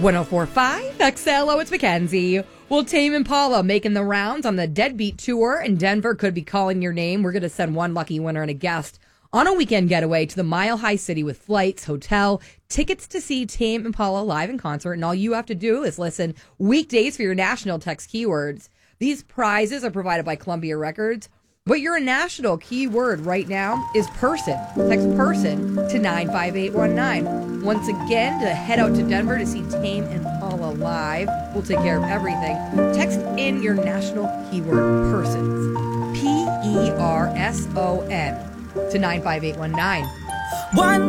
1045 XLO, it's Mackenzie. Well, Tame Impala making the rounds on the Deadbeat Tour, and Denver could be calling your name. We're going to send one lucky winner and a guest on a weekend getaway to the Mile High City with flights, hotel, tickets to see Tame Impala live in concert, and all you have to do is listen weekdays for your national text keywords. These prizes are provided by Columbia Records, but your national keyword right now is person. Text person to 95819. Once again, to head out to Denver to see Tame Impala live. We'll take care of everything. Text in your national keyword persons. Person to 95819.